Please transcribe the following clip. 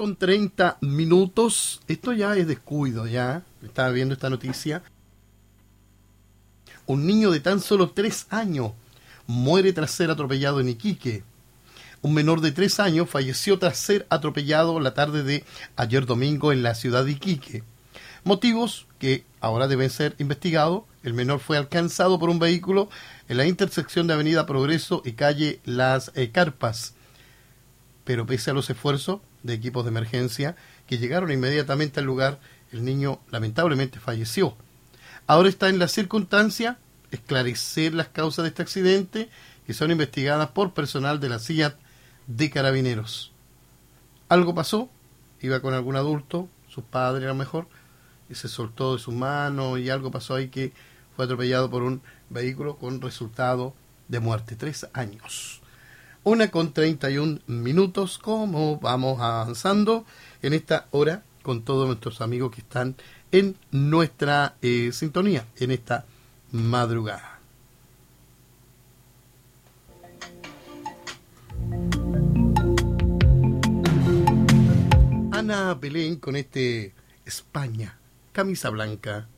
1:30. Esto ya es descuido, ya. Estaba viendo esta noticia. Un niño de tan solo 3 años muere tras ser atropellado en Iquique. Un menor de 3 años falleció tras ser atropellado la tarde de ayer domingo en la ciudad de Iquique. Motivos que ahora deben ser investigados. El menor fue alcanzado por un vehículo en la intersección de Avenida Progreso y calle Las Carpas. Pero pese a los esfuerzos de equipos de emergencia que llegaron inmediatamente al lugar, el niño lamentablemente falleció. Ahora está en la circunstancia esclarecer las causas de este accidente, que son investigadas por personal de la CIA de Carabineros. Algo pasó, iba con algún adulto, sus padres a lo mejor, y se soltó de sus manos y algo pasó ahí que fue atropellado por un vehículo con resultado de muerte. 3 años. 1:31. Como vamos avanzando en esta hora con todos nuestros amigos que están en nuestra sintonía, en esta madrugada. Ana Belén con España, camisa blanca.